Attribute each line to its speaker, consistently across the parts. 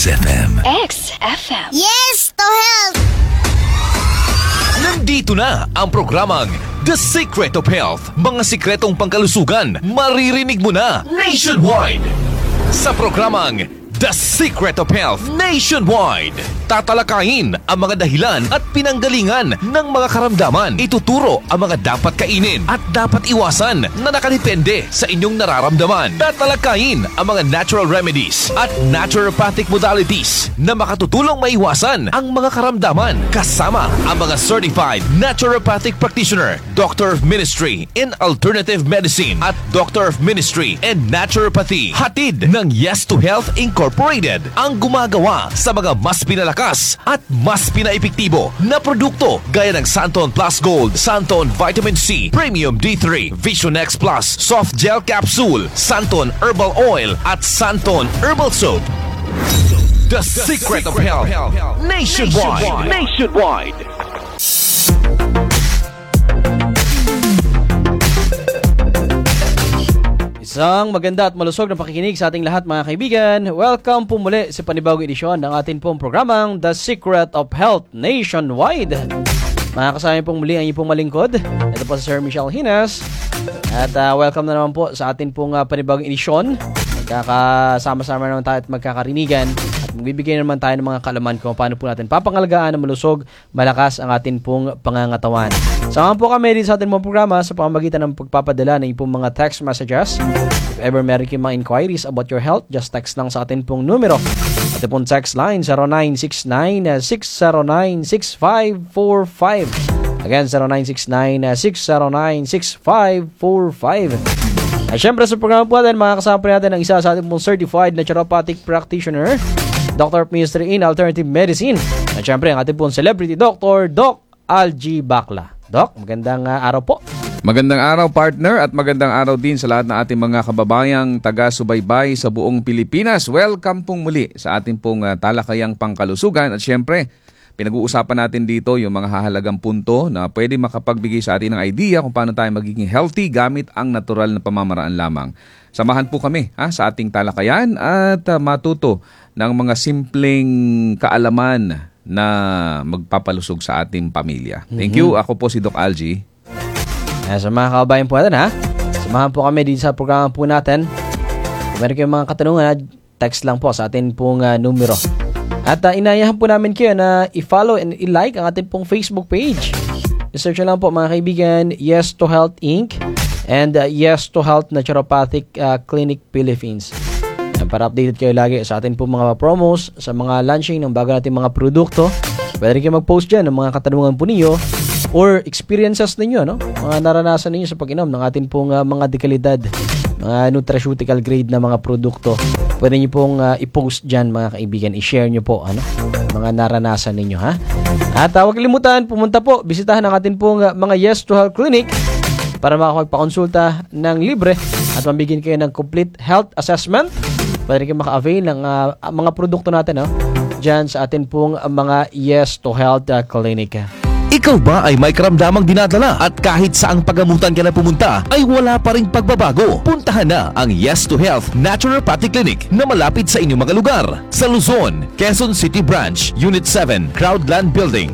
Speaker 1: XFM.
Speaker 2: XFM.
Speaker 3: Yes to health!
Speaker 1: Nandito na ang programang The Secret of Health. Mga sikretong pangkalusugan, maririnig mo na nationwide. Sa programang The Secret of Health Nationwide, tatalakayin ang mga dahilan at pinanggalingan ng mga karamdaman. Ituturo ang mga dapat kainin at dapat iwasan na nakadepende sa inyong nararamdaman. Tatalakayin ang mga natural remedies at naturopathic modalities na makatutulong maiwasan ang mga karamdaman. Kasama ang mga certified naturopathic practitioner, Doctor of Ministry in Alternative Medicine at Doctor of Ministry in Naturopathy. Hatid ng Yes to Health Incorporated ang gumagawa sa mga mas pinalakas at mas pinaepektibo na produkto gaya ng Santon Plus Gold, Santon Vitamin C, Premium D3, Vision X Plus, Soft Gel Capsule, Santon Herbal Oil at Santon Herbal Soap. The Secret of Health Nationwide.
Speaker 4: Isang maganda at malusog na pakikinig sa ating lahat mga kaibigan. Welcome po muli sa panibagong edisyon ng ating pong programang The Secret of Health Nationwide. Makakasama pong muli ang inyong pong malingkod. Ito po si Sir Michelle Hinas. At welcome na naman po sa ating pong panibagong edisyon. Magkakasama-sama naman tayo at magkakarinigan. At magbibigay naman tayo ng mga kaalaman kung paano po natin papangalagaan na malusog, malakas ang ating pong pangangatawan. Samahan po kami din sa ating mga programa sa pamamagitan ng pagpapadala ng ipong mga text messages. If ever meron kayong mga inquiries about your health, just text lang sa ating pong numero. Ating pong text line 0969-609-6545. Again, 0969-609-6545. At syempre sa programa po natin, makakasama po natin ang isa sa ating pong certified naturopathic practitioner, Doctor of Ministry in Alternative Medicine. At syempre ang ating pong celebrity doctor, Doc Algie Bacla. Doc, magandang araw po.
Speaker 5: Magandang araw partner at magandang araw din sa lahat ng ating mga kababayang taga-subaybay sa buong Pilipinas. Welcome pong muli sa ating pong talakayang pangkalusugan at syempre pinag-uusapan natin dito yung mga hahalagang punto na pwede makapagbigay sa atin ng idea kung paano tayo magiging healthy gamit ang natural na pamamaraan lamang. Samahan po kami sa ating talakayan at matuto ng mga simpleng kaalaman na magpapalusog sa ating pamilya. Thank you. Ako po si Doc Algie.
Speaker 4: Sa mga kababayan po natin samahan po kami din sa programa po natin. Kung meron kayong mga katanungan, text lang po sa ating pong numero. At inayahan po namin kayo na i-follow and i-like ang ating pong Facebook page. I-search lang po mga kaibigan, Yes to Health Inc. and Yes to Health Naturopathic Clinic Philippines. Para updated kayo lagi sa atin po mga promos, sa mga launching ng bago natin mga produkto. Pwede rin kayo mag-post dyan ng mga katanungan po ninyo or experiences ninyo, no? Mga naranasan ninyo sa pag-inom ng atin pong mga dekalidad, mga nutraceutical grade na mga produkto. Pwede nyo pong i-post dyan mga kaibigan, i-share nyo po mga naranasan ninyo, ha? At huwag kalimutan, pumunta po, bisitahan ang atin pong mga Yes to Health Clinic para makapagpakonsulta ng libre at mabigyan kayo ng complete health assessment. Pwede kayo maka-avail ng mga produkto natin dyan sa atin pong mga Yes to Health Clinic.
Speaker 1: Ikaw ba ay may karamdamang dinadala at kahit saang pagamutan ka na pumunta ay wala pa ring pagbabago? Puntahan na ang Yes to Health Naturopathic Clinic na malapit sa inyong mga lugar. Sa Luzon, Quezon City Branch, Unit 7, Crowdland Building,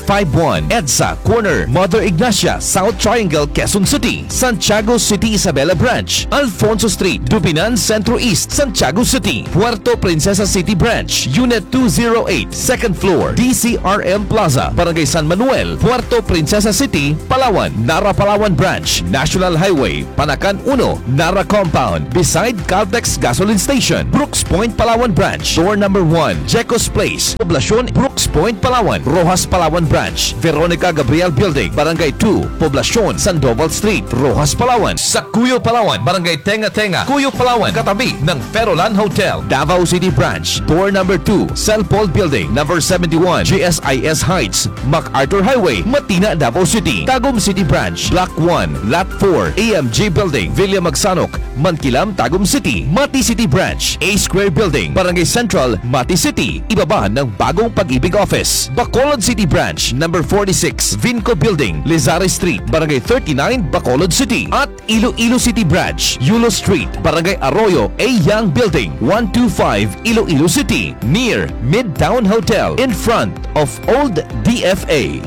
Speaker 1: 851 EDSA Corner, Mother Ignacia, South Triangle, Quezon City. Santiago City Isabela Branch, Alfonso Street, Dupinan Centro East, Santiago City. Puerto Princesa City Branch, Unit 208, 2nd floor, DCRM Plaza, Barangay San Manuel, Puerto Princesa City, Palawan, Nara Palawan Branch, National Highway, Panacan 1, Nara Compound, beside Caltex Gasoline Station, Brooks Point, Palawan Branch, Door number 1, Jecos Place, Poblacion, Brooks Point, Palawan, Rojas Palawan Branch, Veronica Gabriel Building, Barangay 2, Poblacion, Sandoval Street, Rojas Palawan, sa Cuyo Palawan, Barangay Tenga Tenga, Cuyo Palawan, katabi ng Ferolan Hotel, Davao City Branch, Door number 2, Celpol Building, number 71, GSIS Heights, MacArthur Highway, Matina, Davao City, Tagum City Branch, Block 1, Lot 4, AMG Building, Villa Magsanok, Mankilam, Tagum City, Mati City Branch, A Square Building, Barangay Central, Mati City, ibaba ng bagong Pag-ibig Office, Bacolod City Branch, number 46, Vinco Building, Lizari Street, Barangay 39, Bacolod City, at Iloilo City Branch, Yulo Street, Barangay Arroyo, A. Young Building, 125 Iloilo City, near Midtown Hotel, in front of Old DFA.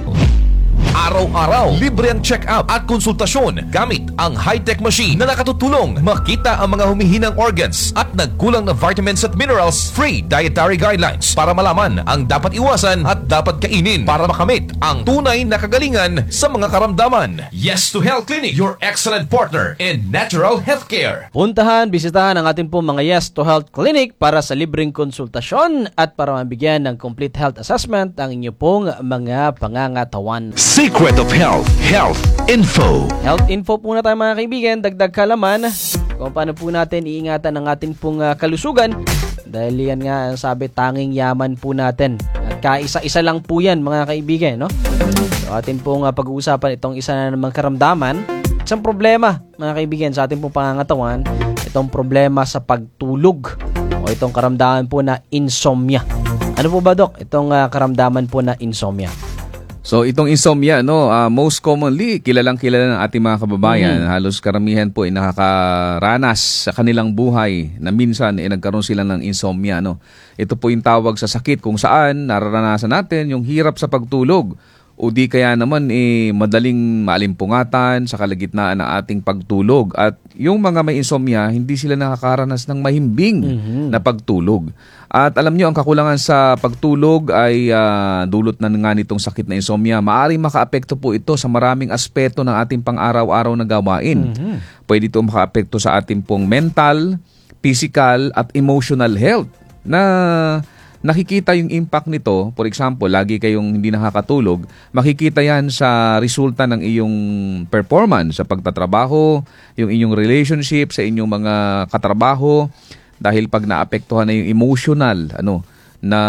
Speaker 1: Araw-araw, libre ang check-up at konsultasyon gamit ang high-tech machine na nakatutulong makita ang mga humihinang organs at nagkulang na vitamins at minerals. Free dietary guidelines para malaman ang dapat iwasan at dapat kainin para makamit ang tunay na kagalingan sa mga karamdaman. Yes to Health Clinic, your excellent partner in natural healthcare.
Speaker 4: Puntahan, bisitahan ang ating pong mga Yes to Health Clinic para sa libreng konsultasyon at para mabigyan ng complete health assessment ang inyo pong mga pangangatawan.
Speaker 1: Secret of Health, Health Info.
Speaker 4: Health info po na tayo mga kaibigan, dagdag kalaman kung paano po natin iingatan ang ating pong kalusugan dahil yan nga ang sabi, tanging yaman po natin at kaisa-isa lang po yan mga kaibigan, no? So atin pong pag-uusapan itong isa na namang karamdaman, isang problema mga kaibigan sa ating pong pangangatawan, itong problema sa pagtulog o itong karamdaman po na insomnia. Ano po ba, Dok? Itong karamdaman po na insomnia.
Speaker 5: So itong insomnia, most commonly kilalang kilala ng ating mga kababayan. Halos karamihan po ay nakakaranas sa kanilang buhay na minsan nagkaroon sila ng insomnia. Ito po yung tawag sa sakit kung saan nararanasan natin yung hirap sa pagtulog o di kaya naman madaling maalimpungatan sa kalagitnaan ng ating pagtulog. At yung mga may insomnia, hindi sila nakakaranas ng mahimbing na pagtulog. At alam nyo, ang kakulangan sa pagtulog ay dulot na nga nitong sakit na insomnia. Maaring makaapekto po ito sa maraming aspeto ng ating pang-araw-araw na gawain. Pwede ito makaapekto sa ating pong mental, physical at emotional health na nakikita yung impact nito. For example, lagi kayong hindi nakakatulog, makikita yan sa resulta ng iyong performance sa pagtatrabaho, yung inyong relationship sa inyong mga katrabaho, dahil pag naapektuhan na yung emotional na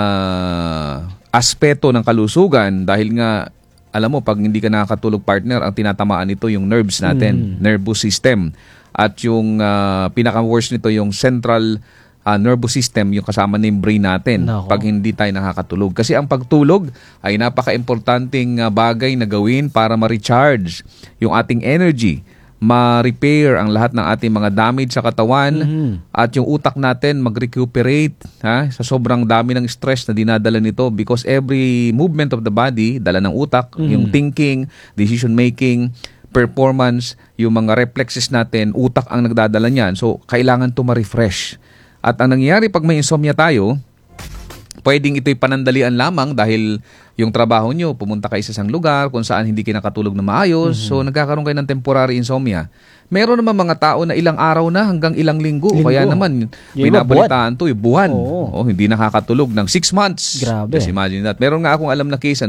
Speaker 5: aspeto ng kalusugan, dahil nga alam mo, pag hindi ka nakakatulog, partner, ang tinatamaan nito yung nerves natin, nervous system, at yung pinaka-worst nito yung central nervous system, yung kasama ng brain natin. Nako. Pag hindi tayo nakakatulog. Kasi ang pagtulog ay napaka-importanting bagay na gawin para ma-recharge yung ating energy, ma-repair ang lahat ng ating mga damage sa katawan, at yung utak natin mag-recuperate sa sobrang dami ng stress na dinadala nito, because every movement of the body, dala ng utak, yung thinking, decision making, performance, yung mga reflexes natin, utak ang nagdadala niyan. So, kailangan to ma-refresh. At ang nangyayari pag may insomnia tayo, pwedeng ito'y panandalian lamang dahil yung trabaho nyo, pumunta kayo sa isang lugar kung saan hindi kayo nakatulog na maayos, so nagkakaroon kayo ng temporary insomnia. Meron naman mga tao na ilang araw na hanggang ilang linggo. Kaya naman, binabalitaan to, buwan. Hindi nakakatulog ng 6 months.
Speaker 4: Grabe.
Speaker 5: Just imagine that. Meron nga akong alam na case,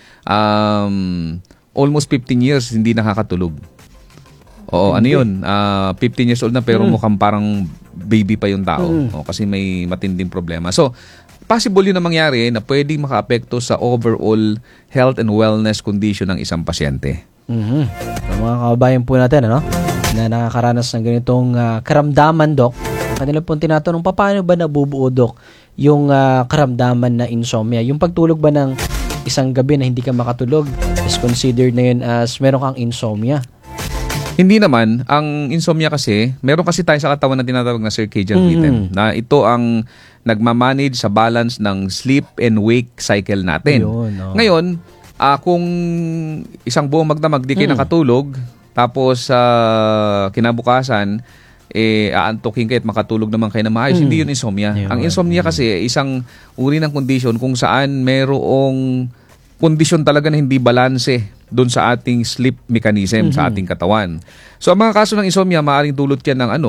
Speaker 5: almost 15 years hindi nakakatulog. Ano yun? 15 years old na pero mukhang parang baby pa yung tao. Kasi may matinding problema. So, possible yun na mangyari na pwedeng makaapekto sa overall health and wellness condition ng isang pasyente.
Speaker 4: So, mga kababayan po natin, na nakakaranas ng ganitong karamdaman, Dok. Kanila pong tinatanong, paano ba nabubuo, Dok, yung karamdaman na insomnia? Yung pagtulog ba ng isang gabi na hindi ka makatulog is considered na yun as meron kang insomnia?
Speaker 5: Hindi naman. Ang insomnia kasi, meron kasi tayo sa katawan na tinatawag na circadian rhythm, na ito ang nagmamanage sa balance ng sleep and wake cycle natin. Ngayon, kung isang buong magdamag di kayo nakatulog, tapos kinabukasan, aantukin kayo at makatulog naman kayo na maayos, hindi yun insomnia. Ang insomnia kasi, isang uri ng condition kung saan merong kondisyon talaga na hindi balanse doon sa ating sleep mechanism sa ating katawan. So, ang mga kaso ng insomnia, maaaring dulot yan ng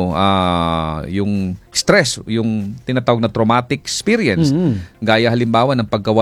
Speaker 5: yung stress, yung tinatawag na traumatic experience. Gaya halimbawa ng pagkawala